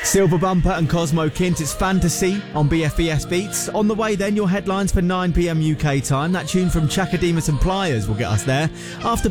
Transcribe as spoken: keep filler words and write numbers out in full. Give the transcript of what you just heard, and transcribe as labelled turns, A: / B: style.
A: Silver Bumper and Cosmo Kint, it's Fantasy on B F B S Beats. On the way then, your headlines for nine p m U K time. That tune from Chakademus and Pliers will get us there. After